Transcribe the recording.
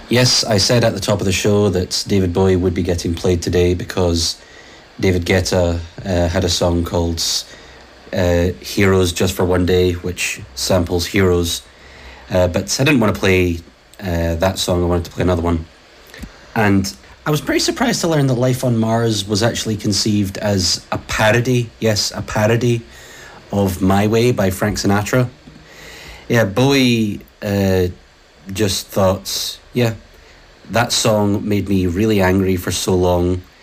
Yes, I said at the top of the show that David Bowie would be getting played today because David Guetta had a song called Heroes Just for One Day, which samples Heroes. But I didn't want to play that song, I wanted to play another one. And I was pretty surprised to learn that Life on Mars was actually conceived as a parody, yes, a parody of My Way by Frank Sinatra. Yeah, Bowie just thought, yeah, that song made me really angry for so long.